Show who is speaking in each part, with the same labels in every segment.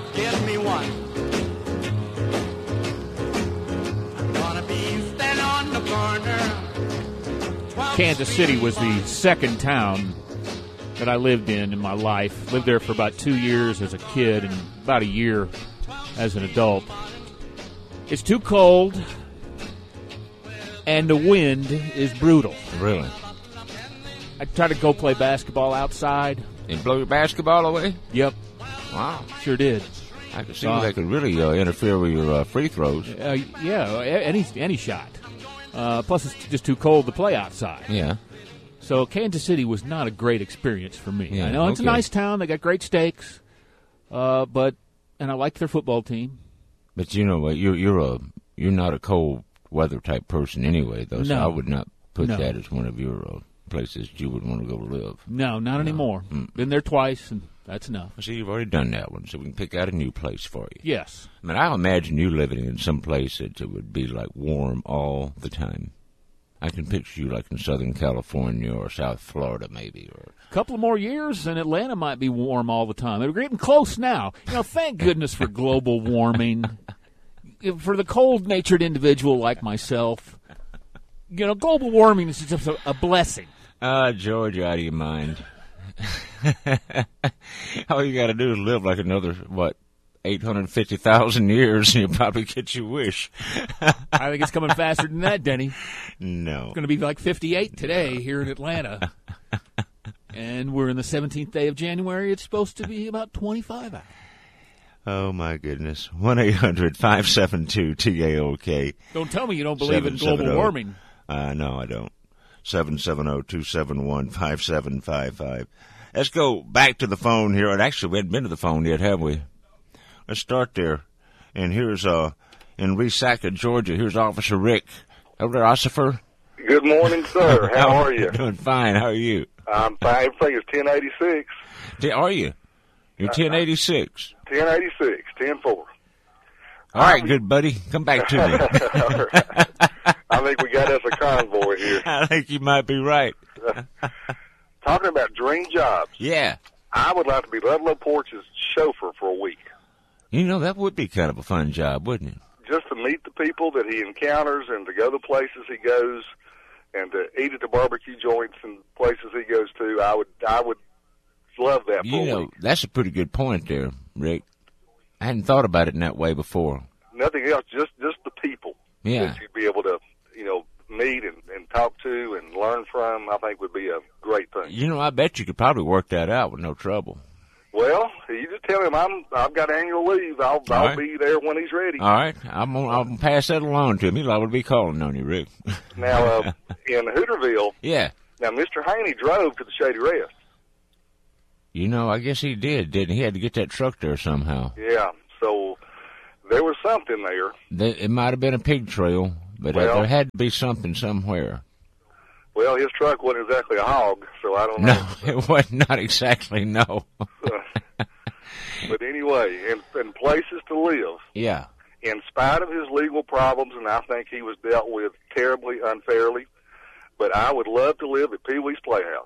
Speaker 1: give me one. I'm gonna be standing on the corner.
Speaker 2: Kansas City was the second town that I lived in my life. Lived there for about 2 years as a kid and about a year as an adult. It's too cold, and the wind is brutal.
Speaker 3: Really?
Speaker 2: I tried to go play basketball outside.
Speaker 3: And blow your basketball away?
Speaker 2: Yep.
Speaker 3: Wow.
Speaker 2: Sure did.
Speaker 3: I could see that could really interfere with your free throws.
Speaker 2: Yeah, any shot. Plus, it's just too cold to play outside.
Speaker 3: Yeah.
Speaker 2: So Kansas City was not a great experience for me.
Speaker 3: Yeah,
Speaker 2: I know it's a nice town. They got great steaks, and I like their football team.
Speaker 3: But you know what? You're not a cold weather type person anyway, though. So
Speaker 2: No.
Speaker 3: I would not put
Speaker 2: No.
Speaker 3: that as one of your places you would want to go live.
Speaker 2: No, not anymore. Been there twice, and that's enough.
Speaker 3: See, you've already done that one, so we can pick out a new place for you.
Speaker 2: Yes.
Speaker 3: I mean, I imagine you living in some place that it would be like warm all the time. I can picture you like in Southern California or South Florida, maybe. Or
Speaker 2: A couple of more years, and Atlanta might be warm all the time. We're getting close now. Thank goodness for global warming. For the cold-natured individual like myself, global warming is just a blessing.
Speaker 3: George, out of your mind. All you got to do is live like another, 850,000 years, and you'll probably get your wish.
Speaker 2: I think it's coming faster than that, Denny.
Speaker 3: No.
Speaker 2: It's going to be like 58 today here in Atlanta. And we're in the 17th day of January. It's supposed to be about 25 out.
Speaker 3: Oh, my goodness. 1-800-572-TAOK.
Speaker 2: Don't tell me you don't believe in global warming.
Speaker 3: No, I don't. 770-271-5755. Let's go back to the phone here. And actually, we haven't been to the phone yet, have we? Let's start there. And here's, in Resaca, Georgia, here's Officer Rick. Over there, Ossifer.
Speaker 4: Good morning, sir. How are you?
Speaker 3: Doing fine. How are you?
Speaker 4: I'm fine. Everything is 1086.
Speaker 3: Are you? You're 1086.
Speaker 4: 1086, 10-4.
Speaker 3: All right, good buddy. Come back to me.
Speaker 4: All right. I think we got us a convoy here.
Speaker 3: I think you might be right.
Speaker 4: Talking about dream jobs.
Speaker 3: Yeah.
Speaker 4: I would like to be Ludlow Porch's chauffeur for a week.
Speaker 3: That would be kind of a fun job, wouldn't it?
Speaker 4: Just to meet the people that he encounters and to go the places he goes and to eat at the barbecue joints and places he goes to. I would love that for a week.
Speaker 3: That's a pretty good point there, Rick. I hadn't thought about it in that way before.
Speaker 4: Nothing else, just the people that you'd be able to, meet and talk to and learn from, I think would be a great thing.
Speaker 3: I bet you could probably work that out with no trouble.
Speaker 4: Well, you just tell him I've got annual leave. I'll be there when he's ready.
Speaker 3: All right. I'll pass that along to him. He'll probably be calling on you, Rick.
Speaker 4: Now, in Hooterville,
Speaker 3: yeah.
Speaker 4: Now, Mr. Haney drove to the Shady Rest.
Speaker 3: I guess he did, didn't he? He had to get that truck there somehow.
Speaker 4: Yeah, so there was something there.
Speaker 3: It might have been a pig trail, but there had to be something somewhere.
Speaker 4: Well, his truck wasn't exactly a hog, so I don't know.
Speaker 3: No, it was not exactly, no.
Speaker 4: But anyway, in places to live.
Speaker 3: Yeah.
Speaker 4: In spite of his legal problems, and I think he was dealt with terribly unfairly, but I would love to live at Pee Wee's Playhouse.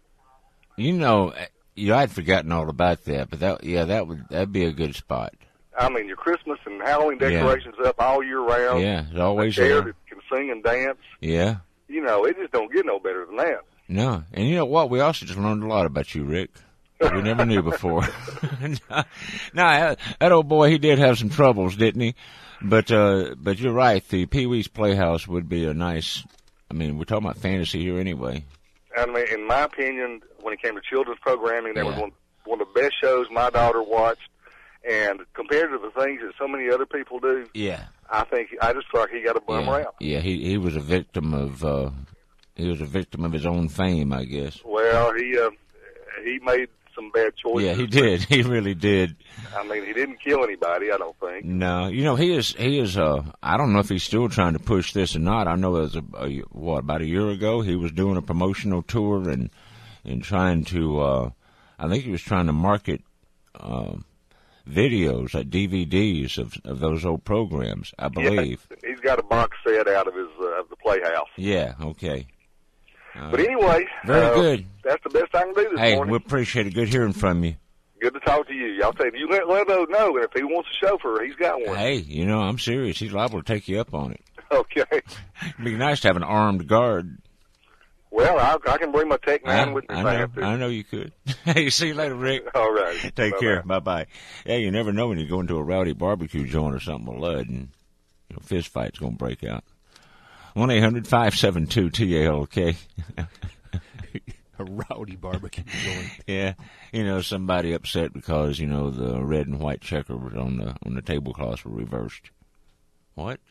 Speaker 3: I'd forgotten all about that, but that'd be a good spot.
Speaker 4: I mean, your Christmas and Halloween decorations up all year round.
Speaker 3: Yeah, it's always
Speaker 4: there.
Speaker 3: there.
Speaker 4: That can sing and dance.
Speaker 3: Yeah.
Speaker 4: It just don't get no better than that.
Speaker 3: No, and you know what? We also just learned a lot about you, Rick, that we never knew before. No, that old boy, he did have some troubles, didn't he? But you're right. The Pee Wee's Playhouse would be a nice. I mean, we're talking about fantasy here anyway.
Speaker 4: I mean, in my opinion, when it came to children's programming, that was one of the best shows my daughter watched. And compared to the things that so many other people do, I just feel like he got a bum rap.
Speaker 3: Yeah, he was a victim of his own fame, I guess.
Speaker 4: Well, he made some bad choices.
Speaker 3: Yeah, he did. He really did.
Speaker 4: I mean, he didn't kill anybody, I don't think.
Speaker 3: No, he is. I don't know if he's still trying to push this or not. I know it was about a year ago he was doing a promotional tour and trying to. I think he was trying to market. Videos, like DVDs of those old programs, I believe.
Speaker 4: Yeah, he's got a box set out of the Playhouse.
Speaker 3: Yeah, okay.
Speaker 4: But anyway,
Speaker 3: very good.
Speaker 4: That's the best I can do this morning.
Speaker 3: Hey, we appreciate it. Good hearing from you.
Speaker 4: Good to talk to you. Y'all say, you let Leto know, and if he wants a chauffeur, he's got one.
Speaker 3: Hey, you know, I'm serious. He's liable to take you up on it.
Speaker 4: Okay.
Speaker 3: It'd be nice to have an armed guard.
Speaker 4: Well, I can bring my Tech 9 with me if I have to.
Speaker 3: I know you could. Hey, see you later, Rick.
Speaker 4: All right.
Speaker 3: Take
Speaker 4: Bye-bye.
Speaker 3: care. Bye-bye. Yeah, you never know when you go into a rowdy barbecue joint or something with Lud, and fist fight's going to break out. 1-800-572-TALK.
Speaker 2: A rowdy barbecue joint.
Speaker 3: Yeah, somebody upset because the red and white checker was on the tablecloths were reversed. What?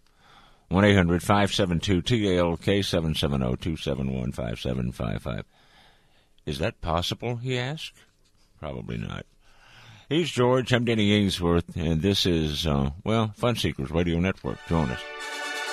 Speaker 3: 1-800-572-TALK 770-271-5755. Is that possible? He asked. Probably not. He's George. I'm Denny Ainsworth, and this is Fun Seekers Radio Network. Join us.